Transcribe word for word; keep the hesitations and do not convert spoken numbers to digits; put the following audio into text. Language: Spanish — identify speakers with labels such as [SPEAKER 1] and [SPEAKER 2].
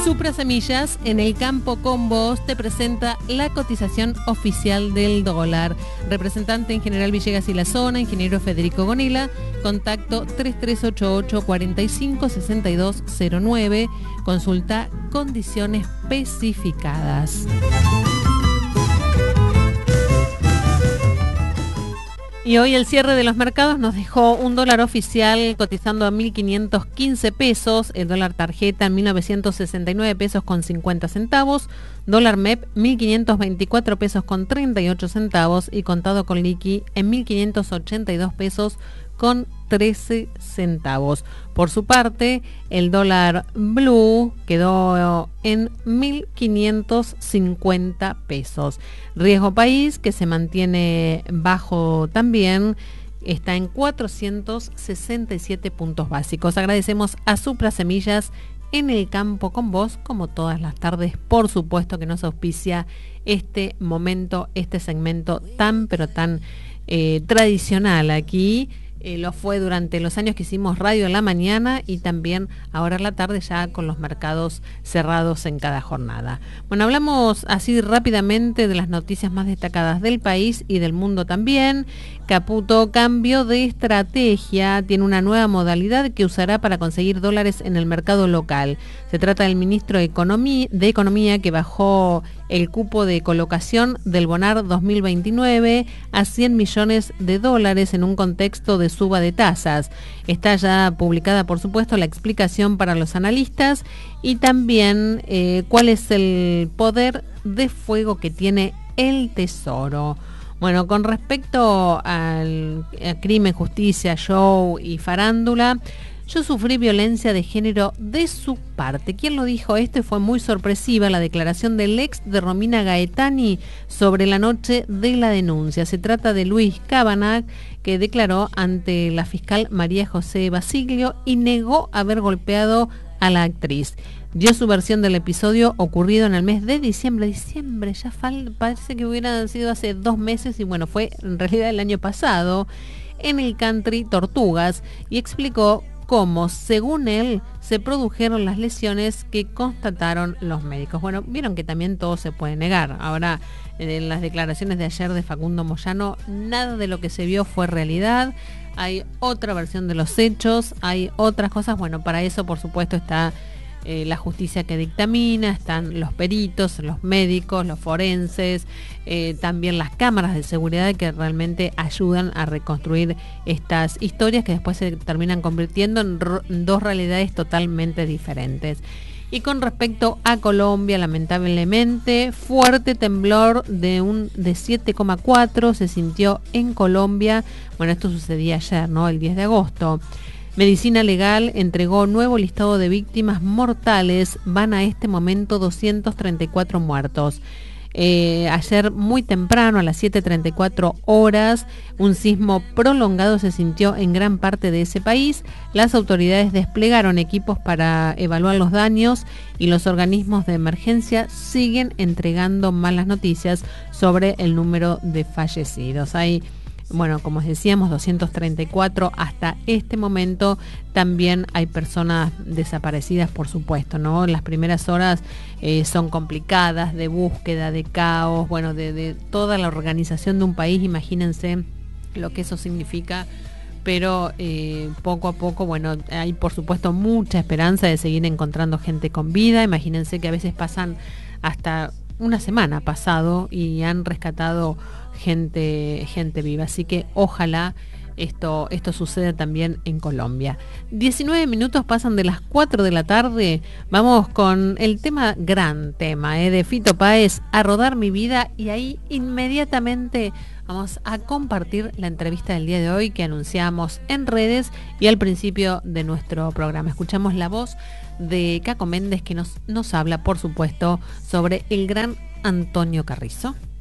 [SPEAKER 1] Supra Semillas, en el campo con vos, te presenta la cotización oficial del dólar. Representante en General Villegas y la zona, ingeniero Federico Gonila, contacto tres tres ocho ocho, cuatro cinco, seis dos cero nueve, consulta condiciones especificadas. Y hoy el cierre de los mercados nos dejó un dólar oficial cotizando a mil quinientos quince pesos, el dólar tarjeta mil novecientos sesenta y nueve pesos con cincuenta centavos, dólar M E P mil quinientos veinticuatro pesos con treinta y ocho centavos y contado con liqui en mil quinientos ochenta y dos pesos con trece centavos. Por su parte, el dólar blue quedó en mil quinientos cincuenta pesos. Riesgo país, que se mantiene bajo también, está en cuatrocientos sesenta y siete puntos básicos. Agradecemos a Supra Semillas en el campo con vos, como todas las tardes, por supuesto, que nos auspicia este momento, este segmento tan, pero tan eh, tradicional aquí. Eh, lo fue durante los años que hicimos radio en la mañana y también ahora en la tarde, ya con los mercados cerrados en cada jornada. Bueno, hablamos así rápidamente de las noticias más destacadas del país y del mundo también. Caputo cambio de estrategia, tiene una nueva modalidad que usará para conseguir dólares en el mercado local. Se trata del ministro de Economía, de Economía que bajó el cupo de colocación del Bonar dos mil veintinueve a cien millones de dólares en un contexto de suba de tasas. Está ya publicada, por supuesto, la explicación para los analistas y también eh, cuál es el poder de fuego que tiene el Tesoro. Bueno, con respecto al a crimen, justicia, show y farándula, yo sufrí violencia de género de su parte. ¿Quién lo dijo esto? Y fue muy sorpresiva la declaración del ex de Romina Gaetani sobre la noche de la denuncia. Se trata de Luis Cabanag, que declaró ante la fiscal María José Basilio y negó haber golpeado a la actriz. Dio su versión del episodio ocurrido en el mes de diciembre. Diciembre, ya falta, parece que hubiera sido hace dos meses y bueno, fue en realidad el año pasado, en el country Tortugas, y explicó cómo, según él, se produjeron las lesiones que constataron los médicos. Bueno, vieron que también todo se puede negar. Ahora, en las declaraciones de ayer de Facundo Moyano, nada de lo que se vio fue realidad. Hay otra versión de los hechos, hay otras cosas. Bueno, para eso, por supuesto, está eh, la justicia que dictamina, están los peritos, los médicos, los forenses, eh, también las cámaras de seguridad que realmente ayudan a reconstruir estas historias que después se terminan convirtiendo en, ro- en dos realidades totalmente diferentes. Y con respecto a Colombia, lamentablemente, fuerte temblor de un de siete coma cuatro se sintió en Colombia. Bueno, esto sucedía ayer, ¿no? El diez de agosto. Medicina Legal entregó nuevo listado de víctimas mortales. Van a este momento doscientos treinta y cuatro muertos. Eh, ayer muy temprano, a las siete treinta y cuatro horas, un sismo prolongado se sintió en gran parte de ese país. Las autoridades desplegaron equipos para evaluar los daños y los organismos de emergencia siguen entregando malas noticias sobre el número de fallecidos. Hay, bueno, como decíamos, doscientos treinta y cuatro hasta este momento. También hay personas desaparecidas, por supuesto, ¿no? Las primeras horas eh, son complicadas, de búsqueda, de caos, bueno, de, de toda la organización de un país. Imagínense lo que eso significa. Pero eh, poco a poco, bueno, hay por supuesto mucha esperanza de seguir encontrando gente con vida. Imagínense que a veces pasan hasta una semana pasado y han rescatado gente gente viva, así que ojalá esto esto suceda también en Colombia. diecinueve minutos pasan de las cuatro de la tarde. Vamos con el tema, gran tema, eh, de Fito Páez, A Rodar Mi Vida, y ahí inmediatamente vamos a compartir la entrevista del día de hoy que anunciamos en redes y al principio de nuestro programa. Escuchamos la voz de Caco Méndez, que nos, nos habla, por supuesto, sobre el gran Antonio Carrizo.